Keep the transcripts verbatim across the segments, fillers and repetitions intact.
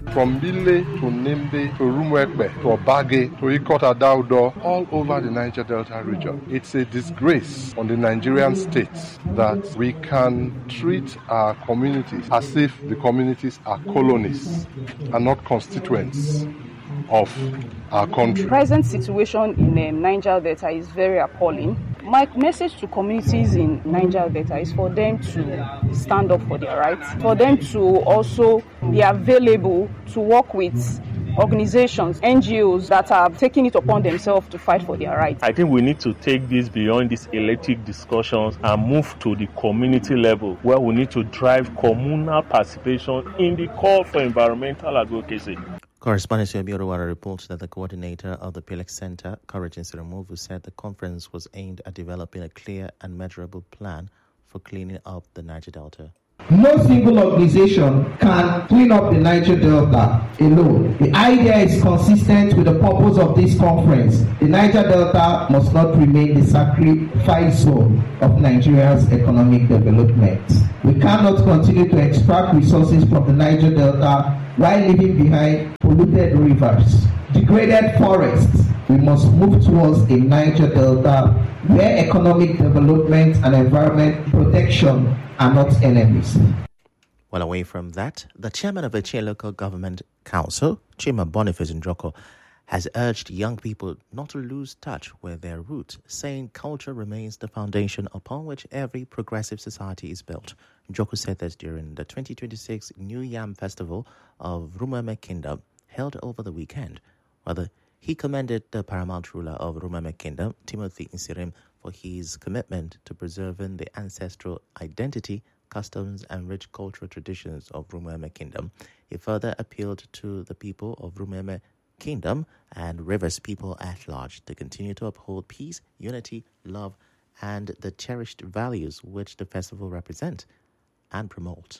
From Bile to Nimbe to Rumwekbe to Obage to Ikota Daudo, all over the Niger Delta region. It's a disgrace on the Nigerian state that we can treat our communities as if the communities are colonies and not constituents of our country. The present situation in um, Niger Delta is very appalling. My message to communities in Niger Delta is for them to stand up for their rights, for them to also be available to work with organizations, N G Os that are taking it upon themselves to fight for their rights. I think we need to take this beyond these electric discussions and move to the community level, where we need to drive communal participation in the call for environmental advocacy. Correspondent to Obiorowara reports that the coordinator of the Pilex Center, Courage in Siramovu, said the conference was aimed at developing a clear and measurable plan for cleaning up the Niger Delta. No single organization can clean up the Niger Delta alone. The idea is consistent with the purpose of this conference. The Niger Delta must not remain the sacrifice zone of Nigeria's economic development. We cannot continue to extract resources from the Niger Delta while leaving behind polluted rivers, degraded forests. We must move towards a Niger Delta where economic development and environment protection are not enemies. Well, away from that, the chairman of the Echie Local Government Council, Chima Boniface Njoko, has urged young people not to lose touch with their roots, saying culture remains the foundation upon which every progressive society is built. Njoko said this during the twenty twenty-six New Yam Festival of Rumeme Kingdom held over the weekend. Rather, he commended the paramount ruler of Rumeme Kingdom, Timothy Nsirim, for his commitment to preserving the ancestral identity, customs, and rich cultural traditions of Rumeme Kingdom. He further appealed to the people of Rumeme Kingdom and Rivers people at large to continue to uphold peace, unity, love, and the cherished values which the festival represent and promote.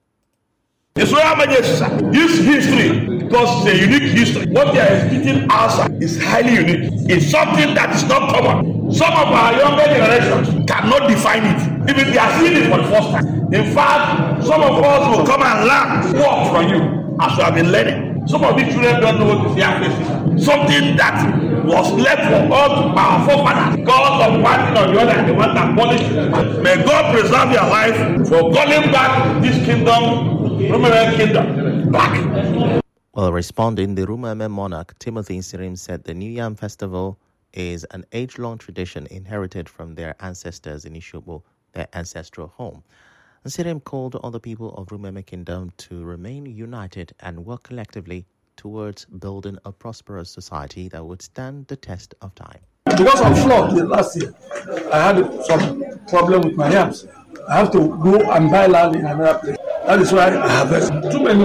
His Royal Majesty, this history, because it's a unique history, what they are executing outside is highly unique. It's something that is not common. Some of our younger generations cannot define it, even they are seeing it for the first time. In fact, some of us will come and learn more from you as we have been learning. Some of these children don't know what is their something that was left for all our forefathers because of one thing or the other, they want to abolish it. May God preserve your life for calling back this kingdom, Rumeme Kingdom, back. Well, responding, the Rumeme monarch, Timothy Nsirim, said the New Yam Festival is an age-long tradition inherited from their ancestors in Ishobo, their ancestral home. Nsirim called on the people of Rumeme Kingdom to remain united and work collectively towards building a prosperous society that would stand the test of time. Because of flood last year, I had some problem with my yams. I have to go and buy land in another place. That is why I have too many.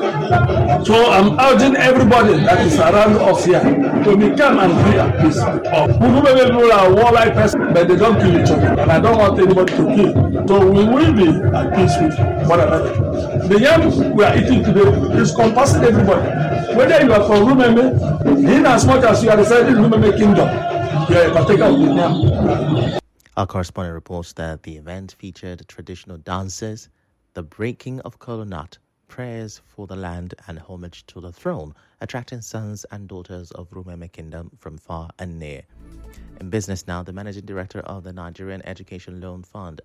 So I'm urging everybody that is around us here to become and be at peace. Many people are warlike person, but they don't kill each other. And I don't want anybody to kill. So we will be at peace with one another. The yam we are eating today is compulsory everybody. Whether you are from Rumeme, in as much as you are residing in Rumeme Kingdom, you are a partaker of the yam. Our correspondent reports that the event featured traditional dances, the breaking of kola nut, prayers for the land, and homage to the throne, attracting sons and daughters of Rumeme Kingdom from far and near. In business now, the managing director of the Nigerian Education Loan Fund,